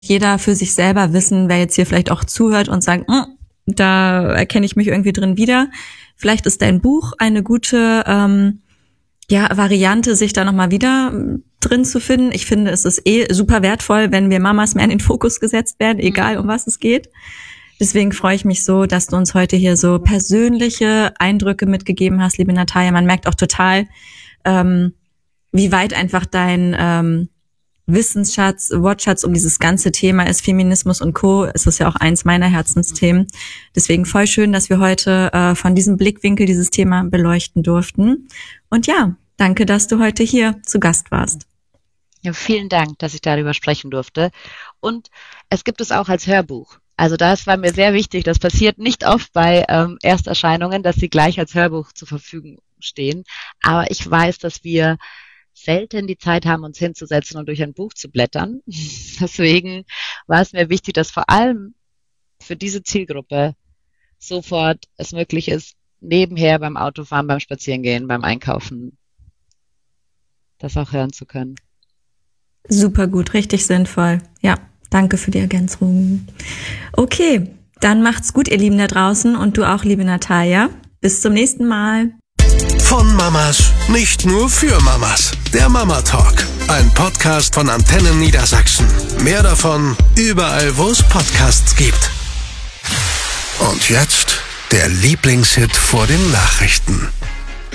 jeder für sich selber wissen, wer jetzt hier vielleicht auch zuhört und sagt, da erkenne ich mich irgendwie drin wieder. Vielleicht ist dein Buch eine gute Variante, sich da nochmal wieder drin zu finden. Ich finde, es ist super wertvoll, wenn wir Mamas mehr in den Fokus gesetzt werden, egal um was es geht. Deswegen freue ich mich so, dass du uns heute hier so persönliche Eindrücke mitgegeben hast, liebe Natalia. Man merkt auch total, wie weit einfach dein Wissensschatz, Wortschatz um dieses ganze Thema ist, Feminismus und Co. Es ist ja auch eins meiner Herzensthemen. Deswegen voll schön, dass wir heute von diesem Blickwinkel dieses Thema beleuchten durften. Und ja, danke, dass du heute hier zu Gast warst. Ja, vielen Dank, dass ich darüber sprechen durfte. Und es gibt es auch als Hörbuch. Also das war mir sehr wichtig. Das passiert nicht oft bei Ersterscheinungen, dass sie gleich als Hörbuch zur Verfügung stehen. Aber ich weiß, dass wir selten die Zeit haben, uns hinzusetzen und durch ein Buch zu blättern. Deswegen war es mir wichtig, dass vor allem für diese Zielgruppe sofort es möglich ist, nebenher beim Autofahren, beim Spazierengehen, beim Einkaufen, das auch hören zu können. Super gut, richtig sinnvoll. Ja, danke für die Ergänzung. Okay, dann macht's gut, ihr Lieben da draußen und du auch, liebe Natalia. Bis zum nächsten Mal. Von Mamas, nicht nur für Mamas. Der Mama Talk, ein Podcast von Antennen Niedersachsen. Mehr davon überall, wo es Podcasts gibt. Und jetzt der Lieblingshit vor den Nachrichten.